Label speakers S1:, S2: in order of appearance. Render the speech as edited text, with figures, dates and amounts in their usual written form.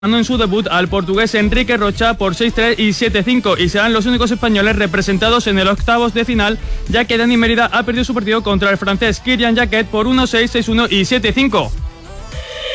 S1: En su debut al portugués Enrique Rocha por 6-3 y 7-5 y serán los únicos españoles representados en el octavos de final, ya que Dani Mérida ha perdido su partido contra el francés Kylian Jacquet por 1-6, 6-1 y 7-5.